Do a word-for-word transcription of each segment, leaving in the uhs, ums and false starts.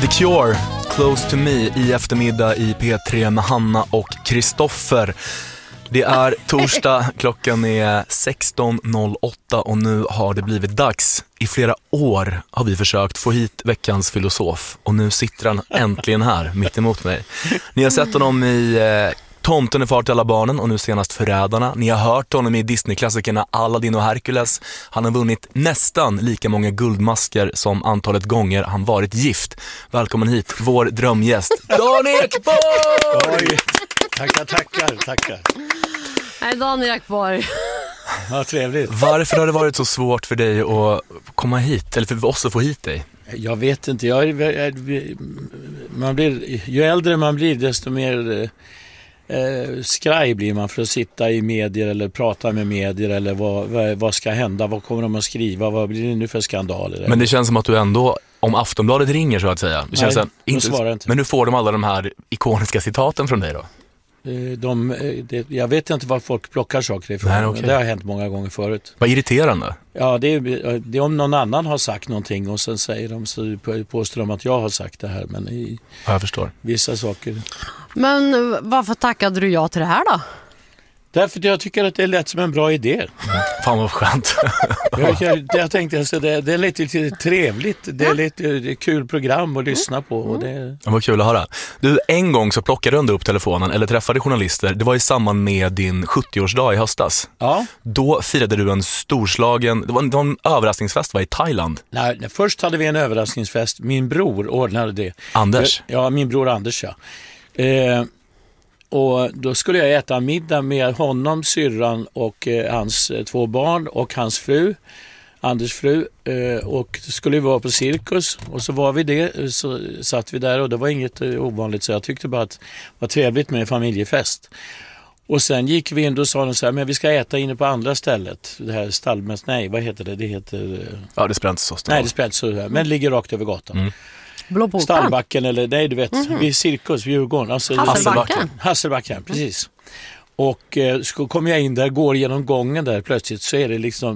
The Cure, Close to Me i eftermiddag i P tre med Hanna och Kristoffer. Det är torsdag, klockan är sexton noll åtta och nu har det blivit dags. I flera år har vi försökt få hit veckans filosof och nu sitter han äntligen här mitt emot mig. Ni har sett honom i eh, Tomten är far till alla barnen och nu senast Förrädarna. Ni har hört honom i Disney-klassikerna Aladdin och Hercules. Han har vunnit nästan lika många guldmasker som antalet gånger han varit gift. Välkommen hit, vår drömgäst, Dan Ekborg! Oj, tackar, tackar, tackar. Nej, Dan Ekborg. Ja, trevligt. Varför har det varit så svårt för dig att komma hit, eller för oss att få hit dig? Jag vet inte, jag, man blir, ju äldre man blir desto mer eh, skraj blir man för att sitta i medier eller prata med medier eller vad, vad, vad ska hända, vad kommer de att skriva, vad blir det nu för skandaler? Men det känns som att du ändå, om Aftonbladet ringer så att säga, det känns Nej, att, inte, svarar inte. Men nu får de alla de här ikoniska citaten från dig då? De, det, jag vet inte var folk plockar saker ifrån. Nej, okay. Det har hänt många gånger förut. Vad irriterande. Ja, det är, det är om någon annan har sagt någonting och sen säger de, så påstår de att jag har sagt det här. Men i ja, jag förstår. Vissa saker. Men varför tackade du ja till det här då? Därför att jag tycker att det är lätt som en bra idé. Mm. Fan vad skönt. jag, jag, jag tänkte att det, det är lite, lite trevligt. Det är lite det är kul program att lyssna på. Och det... Det var kul att höra. Du, en gång så plockade du ändå upp telefonen eller träffade journalister. Det var i samband med din sjuttioårsdag i höstas. Ja. Då firade du en storslagen, det var en, det var en överraskningsfest var i Thailand. Nej, först hade vi en överraskningsfest. Min bror ordnade det. Anders? Ja, min bror Anders, ja. Eh, Och då skulle jag äta middag med honom, syrran och eh, hans eh, två barn och hans fru, Anders fru. Eh, och då skulle vi vara på cirkus och så var vi det, så satt vi där och det var inget eh, ovanligt så jag tyckte bara att det var trevligt med en familjefest. Och sen gick vi in och sa de så här, men vi ska äta inne på andra stället. Det här stallmäst, nej vad heter det? Det heter... Eh, ja, det spelar inte så stor. Nej, det spelar inte så här, men ligger rakt över gatan. Mm. Stallbacken eller nej du vet mm-hmm. vid cirkus vid Djurgården alltså, Hasselbacken Hasselbacken precis och eh, så kommer jag in där, går genom gången där plötsligt så är det liksom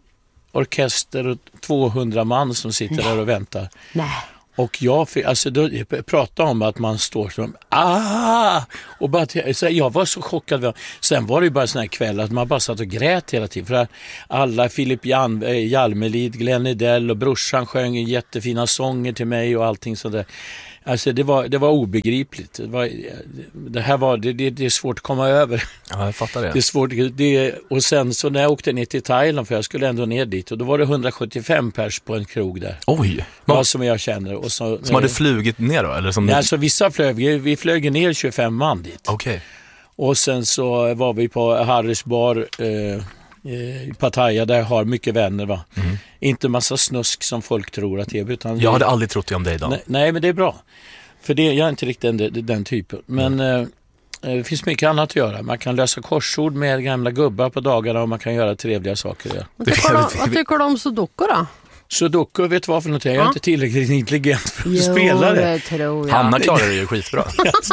orkester och tvåhundra man som sitter nej. Där och väntar. Nej. Och jag alltså då pratade om att man står som ah och bara så jag var så chockad. Sen var det ju bara sån här kväll att man bara satt och grät hela tiden för alla Filip Jan, Hjalmelid, Glenn Edell och brorsan sjöng jättefina sånger till mig och allting så där. Alltså det var det var obegripligt. Det var det här var det, det, det är svårt att komma över. Ja, jag fattar det. Det är svårt det och sen så när jag åkte ner till Thailand för jag skulle ändå ner dit och då var det hundrasjuttiofem pers på en krog där. Oj. Vad som jag känner och så som hade flugit ner då eller som nej, alltså vissa flög vi flög ner tjugofem man dit. Okej. Okay. Och sen så var vi på Harrys bar eh, i Pattaya där jag har mycket vänner va. Mm. Inte massa snusk som folk tror att det är utan jag hade aldrig trott det om dig då. Nej, nej men det är bra. För det jag är inte riktigt den, den typen. Men mm. eh, det finns mycket annat att göra. Man kan lösa korsord med gamla gubbar på dagarna och man kan göra trevliga saker. Ja. Vad tycker, du, vad tycker du om Sudoku då? Sudoku, vet du vad för något? Jag är ja. inte tillräckligt intelligent för att jo, spela det. det tror jag. Hanna klarar det ju skitbra.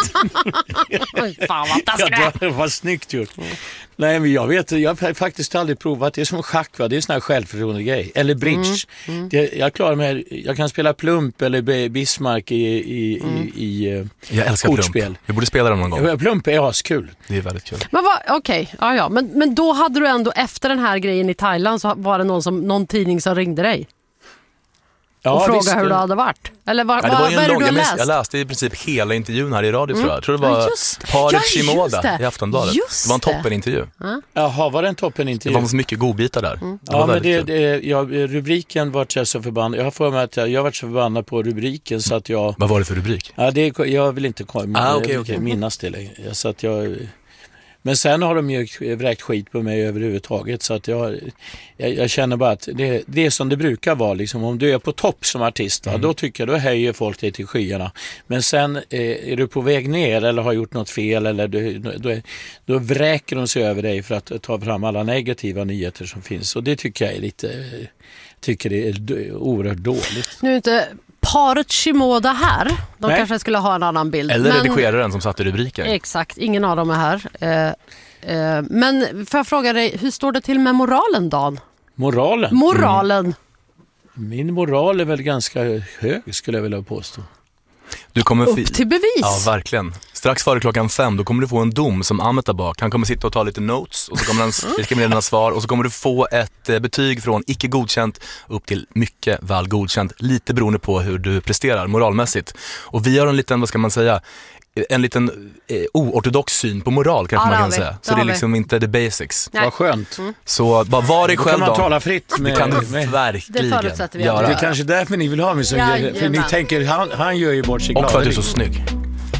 Fan vad taskigt. Ja, det var snyggt gjort. Mm. Nej, men jag vet, jag har faktiskt aldrig provat. Det är som schack, va? Det är sån här självförtroende grej. Eller bridge. Mm. Mm. Det, jag klarar mig, jag kan spela plump eller Bismarck i, i, mm. i, i jag älskar kortspel. Plump. Vi borde spela den någon gång. Plump är askul. Det är väldigt kul. Men okej, okay. ja, ja. men, men då hade du ändå efter den här grejen i Thailand så var det någon, som, någon tidning som ringde dig? Ja, och fråga visst, hur det hade varit. Eller var, ja, det var vad, vad är det lång, du har jag, läst? Jag läste i princip hela intervjun här i radio mm. tror jag. Jag tror det var ja, just, Paret ja, Shimoda i Aftonbladet. Just det var en toppenintervju. Ja. Jaha, var det en toppenintervju? Det var så mycket godbitar där. Mm. Det ja, men det, det, ja, rubriken var jag så förbannad. Jag har för mig att jag, jag var så förbannad på rubriken så att jag... Vad var det för rubrik? Ja, det, jag vill inte ah, okay, okay. minnas det. Så att jag... Men sen har de ju vräkt skit på mig överhuvudtaget så att jag, jag, jag känner bara att det, det är som det brukar vara liksom, om du är på topp som artist mm. då tycker jag, då höjer folk dig till skyarna. Men sen eh, är du på väg ner eller har gjort något fel eller du, då, är, då vräker de sig över dig för att ta fram alla negativa nyheter som finns och det tycker jag är lite, tycker det är oerhört dåligt. Nu är inte paret Shimoda här. De Nej. kanske skulle ha en annan bild. Eller men... redigeraren som satte rubriken. Exakt, ingen av dem är här. Eh, eh, men får jag fråga dig, hur står det till med moralen, Dan? Moralen? Moralen. Mm. Min moral är väl ganska hög skulle jag vilja påstå. Du kommer Upp till bevis. Ja, verkligen. Strax före klockan fem, då kommer du få en dom som Amitabh. Han kommer sitta och ta lite notes och så kommer han skriva ner dina svar och så kommer du få ett eh, betyg från icke godkänt upp till mycket väl godkänt. Lite beroende på hur du presterar moralmässigt. Och vi har en liten, vad ska man säga, en liten eh, oortodox syn på moral kanske Ja, man det kan har vi. säga. Så Det det är har vi. liksom inte the basics. Nej. Vad skönt. Så bara var dig Då själv kan man då. tala fritt med... Det kan du med verkligen Det förutsätter vi att göra. det är kanske därför ni vill ha mig som... Jajamän. För ni tänker, han, han gör ju bort sig glad. Och för att du är så snygg.